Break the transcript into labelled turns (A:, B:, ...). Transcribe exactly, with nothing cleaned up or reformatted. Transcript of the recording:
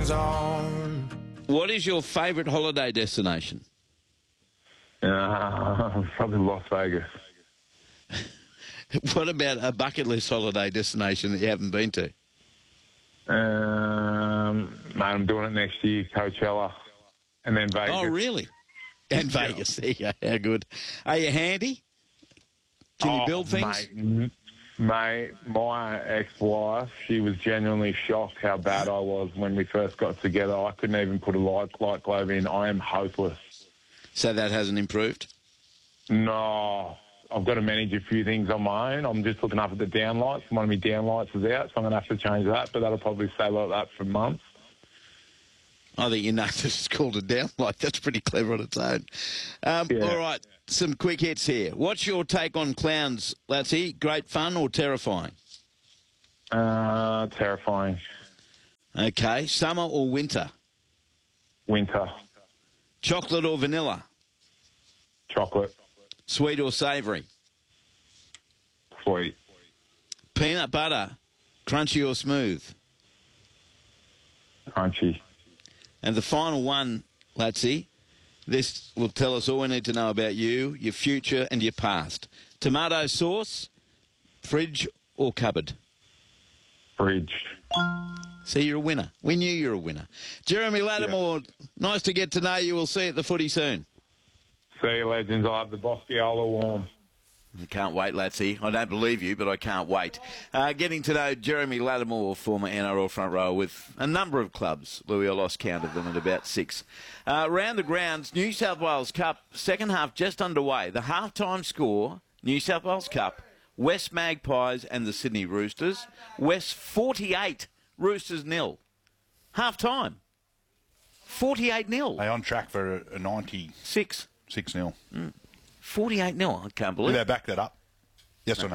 A: legends on.
B: What is your favourite holiday destination?
C: Uh, probably Las Vegas.
B: What about a bucket list holiday destination that you haven't been to?
C: Um, mate, I'm doing it next year, Coachella, and then Vegas.
B: Oh, really? And Vegas. There you go. How good. Are you handy? Can you
C: Oh,
B: build things?
C: Mate, m- mate, my ex-wife, she was genuinely shocked how bad I was when we first got together. I couldn't even put a light, light globe in. I am hopeless.
B: So that hasn't improved?
C: No, I've got to manage a few things on my own. I'm just looking up at the downlights. One of my downlights is out, so I'm going to have to change that, but that'll probably stay like that for months.
B: I think you know this is called a downlight. That's pretty clever on its own. Um,
C: Yeah.
B: All right, some quick hits here. What's your take on clowns, Latsy? Great fun or terrifying?
C: Uh, terrifying.
B: Okay, summer or winter?
C: Winter.
B: Chocolate or vanilla?
C: Chocolate.
B: Sweet or savoury?
C: Sweet.
B: Peanut butter, crunchy or smooth?
C: Crunchy.
B: And the final one, Latsy, this will tell us all we need to know about you, your future and your past. Tomato sauce, fridge or cupboard?
C: Fridge.
B: See, you're a winner. We knew you were a winner. Jeremy Lattimore, nice to get to know you. We'll see you at the footy soon.
C: See you, legends. I'll have the Bosciola warm.
B: I can't wait, Latsy. I don't believe you, but I can't wait. Uh, getting to know Jeremy Lattimore, former N R L front rower with a number of clubs. Louis, I lost count of them at about six. Uh, round the grounds, New South Wales Cup, second half just underway. The halftime score, New South Wales Cup, West Magpies and the Sydney Roosters. West forty-eight, Roosters nil. Half time, forty-eight nil.
D: They on track for a ninety-six
B: Six.
D: nil.
B: forty-eight nil. I can't believe
D: Do
B: it.
D: they back that up? Yes or no?